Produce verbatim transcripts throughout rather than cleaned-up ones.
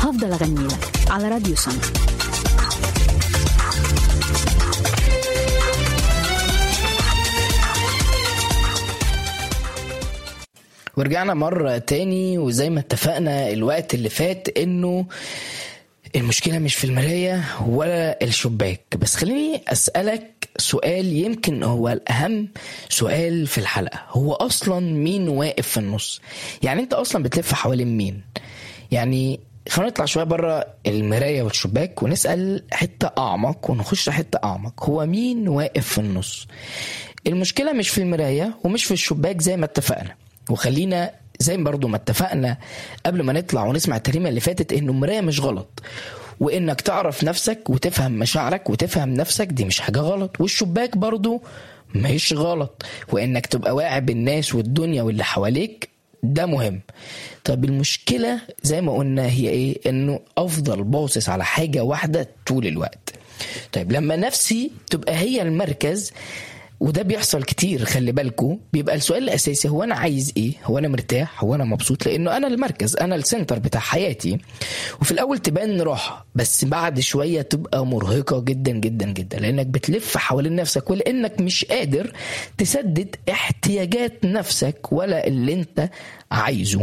هفضل أغني لك على راديو سما. ورجعنا مرة تاني، وزي ما اتفقنا الوقت اللي فات انه المشكلة مش في المراية ولا الشباك. بس خليني أسألك سؤال يمكن هو الأهم سؤال في الحلقة، هو أصلا مين واقف في النص؟ يعني أنت أصلا بتلف حوالين مين؟ يعني خلينا نطلع شوية برا المراية والشباك ونسأل حتة أعمق ونخش حتة أعمق، هو مين واقف في النص؟ المشكلة مش في المراية ومش في الشباك زي ما اتفقنا. وخلينا زي برضو ما اتفقنا قبل ما نطلع ونسمع التريمة اللي فاتت انه المراية مش غلط، وانك تعرف نفسك وتفهم مشاعرك وتفهم نفسك دي مش حاجة غلط، والشباك برضو مش غلط، وانك تبقى واعي بالناس والدنيا واللي حواليك ده مهم. طب المشكلة زي ما قلنا هي ايه؟ انه افضل باصص على حاجة واحدة طول الوقت. طيب لما نفسي تبقى هي المركز، وده بيحصل كتير، خلي بالكو، بيبقى السؤال الأساسي هو أنا عايز إيه؟ هو أنا مرتاح؟ هو أنا مبسوط؟ لأنه أنا المركز، أنا السنتر بتاع حياتي. وفي الأول تبان راحة، بس بعد شوية تبقى مرهقة جدا جدا جدا، لأنك بتلف حوالين نفسك ولأنك مش قادر تسدد احتياجات نفسك ولا اللي أنت عايزه.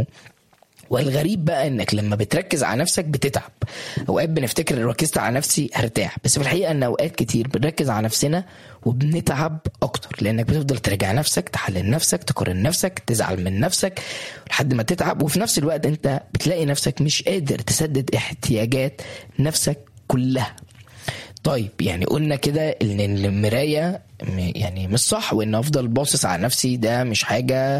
والغريب بقى انك لما بتركز على نفسك بتتعب. اوقات بنفتكر ان ركزت على نفسي هرتاح، بس في الحقيقه ان اوقات كتير بنركز على نفسنا وبنتعب اكتر، لانك بتفضل تراجع نفسك، تحلل نفسك، تقارن نفسك، تزعل من نفسك لحد ما تتعب. وفي نفس الوقت انت بتلاقي نفسك مش قادر تسدد احتياجات نفسك كلها. طيب يعني قلنا كده ان المراية يعني مش صح، وان افضل باصص على نفسي ده مش حاجة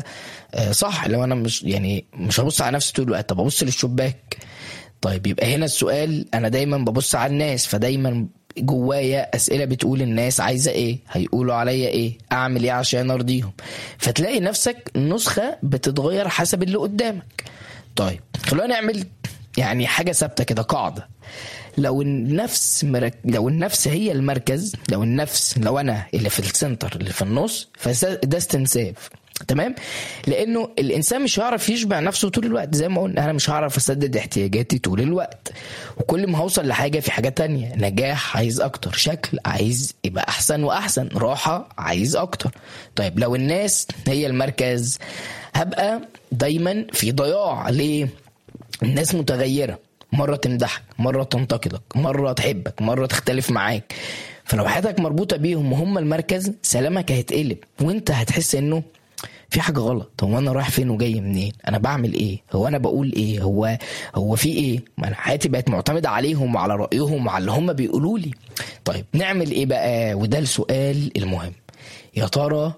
صح. لو انا مش يعني مش هبص على نفسي طول الوقت، طب ابص للشباك. طيب يبقى هنا السؤال، انا دايما ببص على الناس، فدايما جوايا اسئله بتقول الناس عايزه ايه، هيقولوا عليا ايه، اعمل ايه عشان ارضيهم. فتلاقي نفسك نسخه بتتغير حسب اللي قدامك. طيب خلونا نعمل يعني حاجه ثابته كده، قاعده. لو النفس مرك... لو النفس هي المركز، لو النفس لو انا اللي في السنتر اللي في النص، فده استنساف. تمام؟ لانه الانسان مش هيعرف يشبع نفسه طول الوقت. زي ما قلنا انا مش هعرف اسدد احتياجاتي طول الوقت، وكل ما هوصل لحاجه في حاجه تانية. نجاح عايز اكتر، شكل عايز يبقى احسن واحسن، راحه عايز اكتر. طيب لو الناس هي المركز، هبقى دايما في ضياع. ليه؟ الناس متغيره، مرة تمدحك، مرة تنتقدك، مرة تحبك، مرة تختلف معاك. فلو حياتك مربوطة بيهم وهم المركز، سلامك هيتقلب، وانت هتحس انه في حاجة غلط. هو انا رايح فين وجاي منين؟ انا بعمل ايه؟ هو انا بقول ايه؟ هو هو في ايه؟ ما انا حياتي بقت معتمدة عليهم وعلى رأيهم وعلى اللي هم بيقولوا لي. طيب نعمل ايه بقى؟ وده السؤال المهم، يا ترى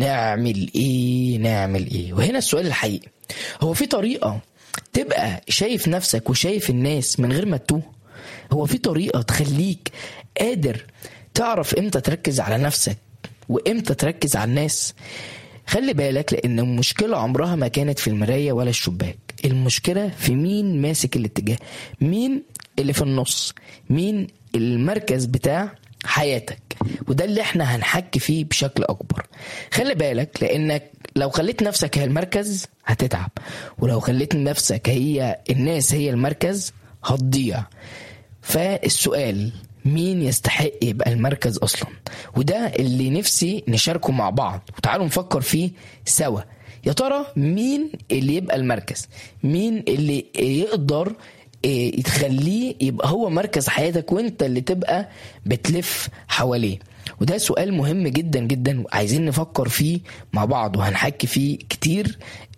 نعمل ايه؟ نعمل ايه؟ وهنا السؤال الحقيقي، هو في طريقة تبقى شايف نفسك وشايف الناس من غير ما تتوه؟ هو في طريقة تخليك قادر تعرف امتى تركز على نفسك وامتى تركز على الناس؟ خلي بالك، لان المشكلة عمرها ما كانت في المراية ولا الشباك. المشكلة في مين ماسك الاتجاه، مين اللي في النص، مين المركز بتاع حياتك. وده اللي احنا هنحكي فيه بشكل اكبر. خلي بالك، لانك لو خليت نفسك هي المركز هتتعب، ولو خليت نفسك هي الناس هي المركز هتضيع. فالسؤال، مين يستحق يبقى المركز اصلا؟ وده اللي نفسي نشاركه مع بعض، وتعالوا نفكر فيه سوا. يا ترى مين اللي يبقى المركز؟ مين اللي يقدر تخليه يبقى هو مركز حياتك وانت اللي تبقى بتلف حواليه؟ وده سؤال مهم جدا جدا، وعايزين نفكر فيه مع بعض، وهنحكي فيه كتير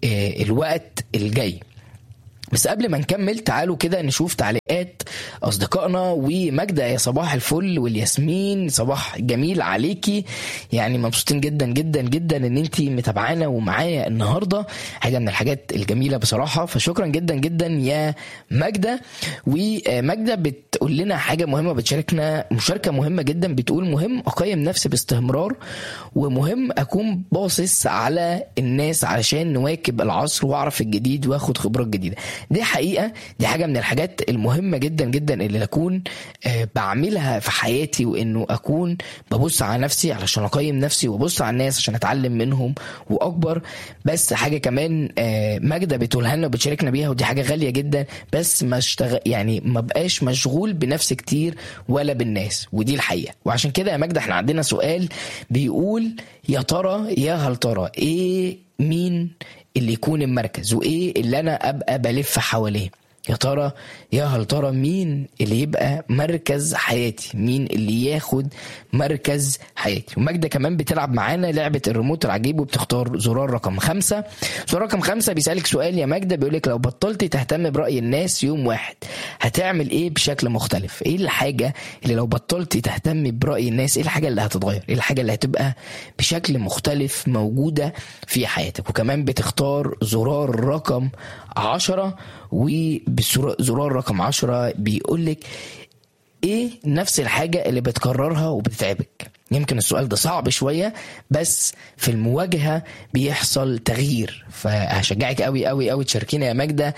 الوقت الجاي. بس قبل ما نكمل، تعالوا كده نشوف تعليقات أصدقائنا. ومجدة يا صباح الفل، والياسمين صباح جميل عليكي، يعني مبسوطين جدا جدا جدا ان انتي متابعانا ومعايا النهاردة، حاجة من الحاجات الجميلة بصراحة. فشكرا جدا جدا يا مجدة. ومجدة بتقول لنا حاجة مهمة، بتشاركنا مشاركة مهمة جدا، بتقول مهم أقيم نفسي باستمرار، ومهم أكون باصص على الناس علشان نواكب العصر واعرف الجديد واخد خبرات جديدة. دي حقيقة، دي حاجة من الحاجات المهمة جدا جدا اللي أكون آه بعملها في حياتي، وإنه أكون ببص على نفسي علشان أقيم نفسي، وببص على الناس عشان أتعلم منهم وأكبر. بس حاجة كمان آه ماجدة بتقولها لنا وبتشاركنا بيها، ودي حاجة غالية جدا، بس ما اشتغل يعني ما بقاش مشغول بنفسي كتير ولا بالناس، ودي الحقيقة. وعشان كده يا ماجدة احنا عندنا سؤال بيقول يا ترى يا هل ترى ايه مين اللي يكون المركز، وايه اللي انا ابقى بلف حواليه؟ يا ترى يا هل ترى مين اللي يبقى مركز حياتي، مين اللي ياخد مركز حياتي؟ وماجدة كمان بتلعب معانا لعبة الريموت العجيب، وبتختار زرار رقم خمسة. زرار رقم خمسة بيسألك سؤال يا ماجدة، بيقولك لو بطلتي تهتم برأي الناس يوم واحد هتعمل ايه بشكل مختلف؟ ايه الحاجة اللي لو بطلتي تهتم برأي الناس، ايه الحاجة اللي هتتغير، ايه الحاجة اللي هتبقى بشكل مختلف موجودة في حياتك؟ وكمان بتختار زرار رقم عشرة، وبزرار رقم عشرة بيقولك ايه نفس الحاجة اللي بتكررها وبتتعبك. يمكن السؤال ده صعب شوية، بس في المواجهة بيحصل تغيير. فهشجعك قوي قوي قوي تشاركينا يا ماجدة.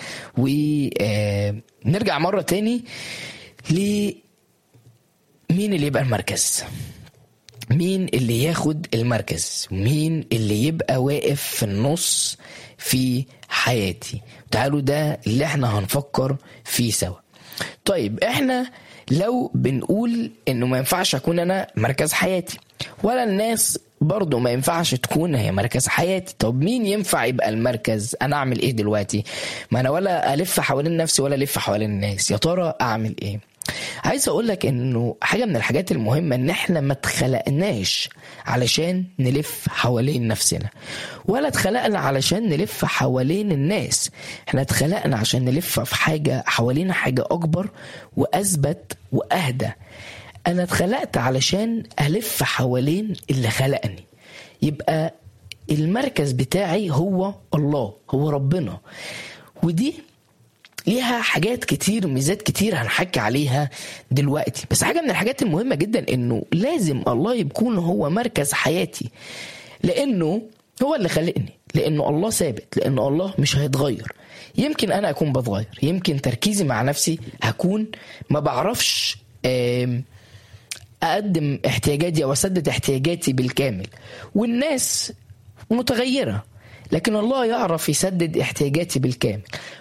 ونرجع مرة تاني لمين اللي يبقى المركز، مين اللي ياخد المركز، ومين اللي يبقى واقف في النص في حياتي. تعالوا ده اللي احنا هنفكر فيه سوا. طيب احنا لو بنقول انه ما ينفعش اكون انا مركز حياتي، ولا الناس برضو ما ينفعش تكون هي مركز حياتي، طب مين ينفع يبقى المركز؟ انا اعمل ايه دلوقتي؟ ما انا ولا الف حوالين نفسي ولا الف حوالين الناس، يا ترى اعمل ايه؟ عايز اقولك انه حاجة من الحاجات المهمة ان احنا ما اتخلقناش علشان نلف حوالين نفسنا، ولا اتخلقنا علشان نلف حوالين الناس. احنا اتخلقنا عشان نلف في حاجة حوالينا، حاجة اكبر واثبت واهدى. انا اتخلقت علشان الف حوالين اللي خلقني، يبقى المركز بتاعي هو الله، هو ربنا. ودي ليها حاجات كتير، ميزات كتير هنحكي عليها دلوقتي، بس حاجة من الحاجات المهمة جدا انه لازم الله يكون هو مركز حياتي، لانه هو اللي خلقني، لانه الله ثابت، لانه الله مش هيتغير. يمكن انا اكون بتغير، يمكن تركيزي مع نفسي هكون ما بعرفش اقدم احتياجاتي او اسدد احتياجاتي بالكامل، والناس متغيرة، لكن الله يعرف يسدد احتياجاتي بالكامل.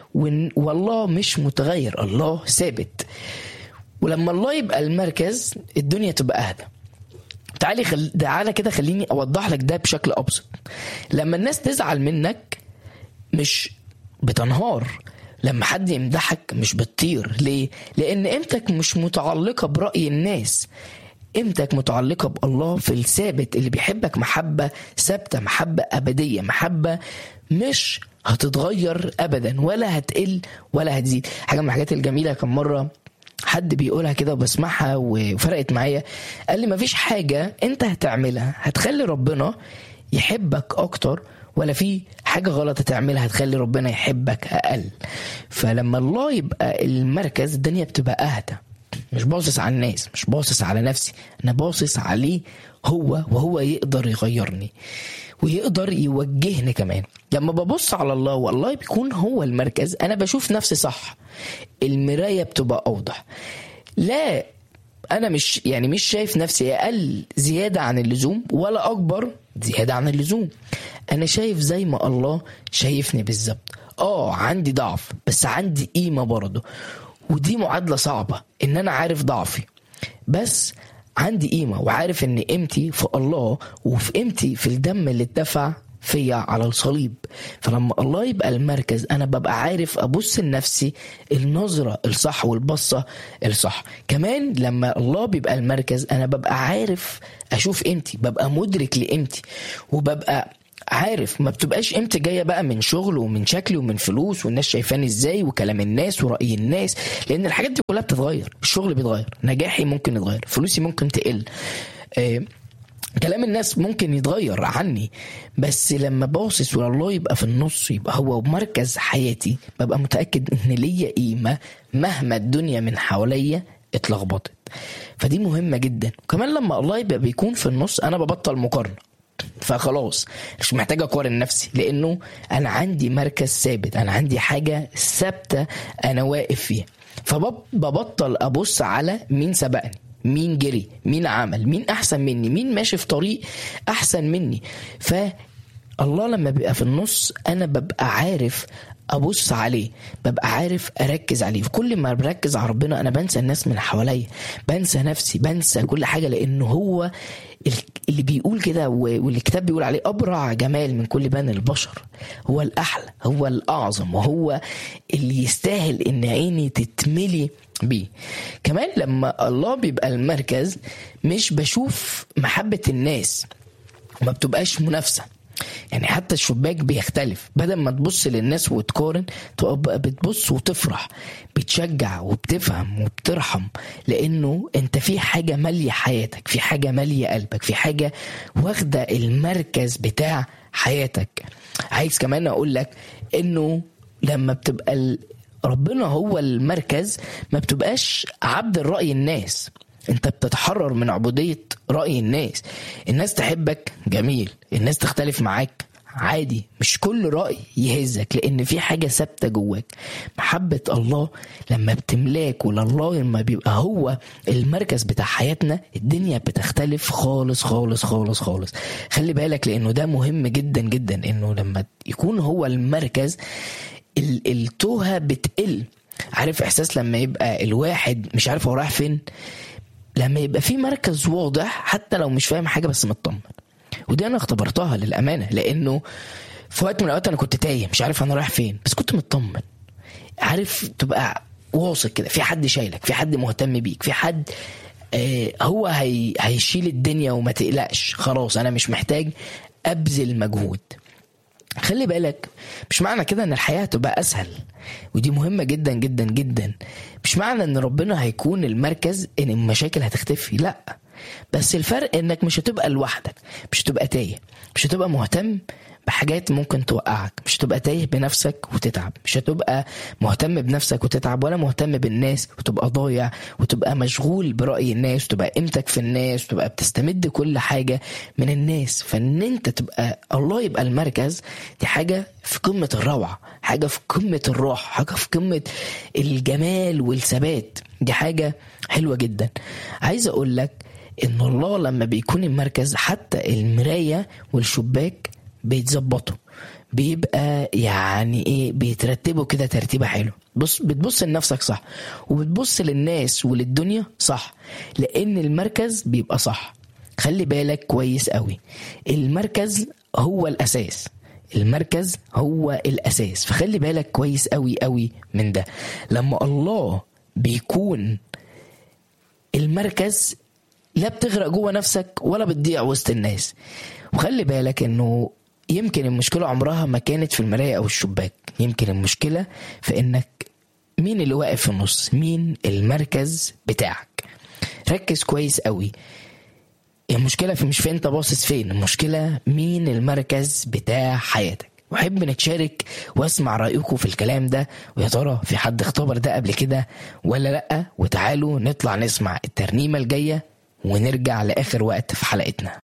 والله مش متغير، الله ثابت. ولما الله يبقى المركز الدنيا تبقى اهدى. تعالي خل... تعالى كده خليني اوضح لك ده بشكل ابسط. لما الناس تزعل منك مش بتنهار، لما حد يمدحك مش بتطير. ليه؟ لان قيمتك مش متعلقة برأي الناس، قيمتك متعلقة بالله في الثابت اللي بيحبك محبة ثابتة، محبة أبدية، محبة مش هتتغير أبدا، ولا هتقل ولا هتزيد. حاجة من الحاجات الجميلة كم مرة حد بيقولها كده وبسمعها وفرقت معايا، قال لي مفيش حاجة انت هتعملها هتخلي ربنا يحبك أكتر، ولا في حاجة غلط هتعملها هتخلي ربنا يحبك أقل. فلما الله يبقى المركز الدنيا بتبقى أهدى، مش باصص على الناس، مش باصص على نفسي، أنا باصص عليه هو، وهو يقدر يغيرني ويقدر يوجهني كمان. لما ببص على الله والله بيكون هو المركز، أنا بشوف نفسي صح، المراية بتبقى أوضح. لا أنا مش يعني مش شايف نفسي أقل زيادة عن اللزوم ولا أكبر زيادة عن اللزوم، أنا شايف زي ما الله شايفني بالظبط. آه عندي ضعف بس عندي قيمة برضه، ودي معادلة صعبة إن أنا عارف ضعفي بس عندي قيمة، وعارف إن قيمتي في الله وفي قيمتي في الدم اللي اتدفع فيا على الصليب. فلما الله يبقى المركز أنا ببقى عارف أبص لنفسي النظرة الصح والبصة الصح. كمان لما الله بيبقى المركز أنا ببقى عارف أشوف قيمتي، ببقى مدرك لقيمتي، وببقى عارف ما بتبقاش قيمتي جاية بقى من شغل ومن شكلي ومن فلوس والناس شايفاني ازاي وكلام الناس ورأي الناس، لأن الحاجات دي كلها بتتغير. الشغل بيتغير، نجاحي ممكن يتغير، فلوسي ممكن تقل، آه كلام الناس ممكن يتغير عني. بس لما باصص والله يبقى في النص، يبقى هو مركز حياتي، ببقى متأكد ان ليا قيمة مهما الدنيا من حواليا اتلخبطت. فدي مهمة جدا. وكمان لما الله يبقى بيكون في النص انا ببطل مقارنة. فخلاص مش محتاج اقارن نفسي، لانه انا عندي مركز ثابت، انا عندي حاجة ثابتة انا واقف فيها. فببطل ابص على مين سبقني، مين جري، مين عمل، مين احسن مني، مين ماشي في طريق احسن مني. فالله لما بيبقى في النص انا ببقى عارف ابص عليه، ببقى عارف اركز عليه. وكل ما بركز على ربنا انا بنسى الناس من حواليا، بنسى نفسي، بنسى كل حاجة، لانه هو اللي بيقول كده، والكتاب بيقول عليه ابرع جمال من كل بني البشر. هو الاحلى، هو الاعظم، وهو اللي يستاهل ان عيني تتملي بيه. كمان لما الله بيبقى المركز مش بشوف محبة الناس، ما بتبقاش منافسة. يعني حتى الشباك بيختلف، بدل ما تبص للناس وتقارن تبقى بتبص وتفرح، بتشجع وبتفهم وبترحم، لانه انت في حاجة مالية حياتك، في حاجة مالية قلبك، في حاجة واخدة المركز بتاع حياتك. عايز كمان اقول لك انه لما بتبقى ربنا هو المركز ما بتبقاش عبد الرأي الناس، انت بتتحرر من عبودية رأي الناس. الناس تحبك جميل، الناس تختلف معاك عادي، مش كل رأي يهزك، لان في حاجة ثابتة جواك. محبة الله لما بتملاك، ولله لما بيبقى هو المركز بتاع حياتنا، الدنيا بتختلف خالص خالص خالص خالص. خلي بالك، لانه ده مهم جدا جدا، انه لما يكون هو المركز التوهة بتقل. عارف احساس لما يبقى الواحد مش عارف هو رايح فين؟ لما يبقى في مركز واضح، حتى لو مش فاهم حاجة بس مطمن. ودي انا اختبرتها للأمانة، لانه في وقت من الاوقات انا كنت تايه مش عارف انا رايح فين، بس كنت مطمن. عارف تبقى واثق كده في حد شايلك، في حد مهتم بيك، في حد آه هو هي هيشيل الدنيا وما تقلقش، خلاص انا مش محتاج ابذل مجهود. خلي بالك، مش معنى كده ان الحياة تبقى اسهل، ودي مهمة جدا جدا جدا. مش معنى ان ربنا هيكون المركز ان المشاكل هتختفي، لا، بس الفرق انك مش هتبقى لوحدك، مش هتبقى تايه، مش هتبقى مهتم بحاجات ممكن توقعك، مش هتبقى تايه بنفسك وتتعب، مش هتبقى مهتم بنفسك وتتعب، ولا مهتم بالناس وتبقى ضايع، وتبقى مشغول برأي الناس، وتبقى قيمتك في الناس، وتبقى بتستمد كل حاجة من الناس. فان انت تبقى الله يبقى المركز، دي حاجة في قمة الروعة، حاجة في قمة الروح، حاجة في قمة الجمال والثبات. دي حاجة حلوة جدا. عايز اقول لك ان الله لما بيكون المركز، حتى المراية والشباك بيتظبطوا، بيبقى يعني ايه، بيترتبوا كده ترتيبه حلو. بص، بتبص لنفسك صح، وبتبص للناس وللدنيا صح، لان المركز بيبقى صح. خلي بالك كويس قوي، المركز هو الاساس، المركز هو الاساس. فخلي بالك كويس قوي قوي من ده. لما الله بيكون المركز، لا بتغرق جوه نفسك ولا بتضيع وسط الناس. وخلي بالك انه يمكن المشكلة عمرها ما كانت في المراية او الشباك، يمكن المشكلة في انك مين اللي واقف في النص، مين المركز بتاعك. ركز كويس قوي، المشكلة في مش في انت باصص فين، المشكلة مين المركز بتاع حياتك. وحب نتشارك واسمع رأيكم في الكلام ده، ويا ترى في حد اختبر ده قبل كده ولا لأ. وتعالوا نطلع نسمع الترنيمة الجاية ونرجع لآخر وقت في حلقتنا.